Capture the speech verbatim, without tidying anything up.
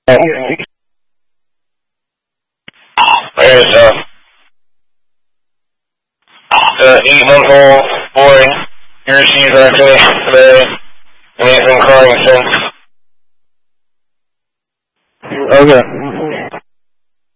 There's uh, the eight month old boy. He received actually today. And he's been crying since. Okay.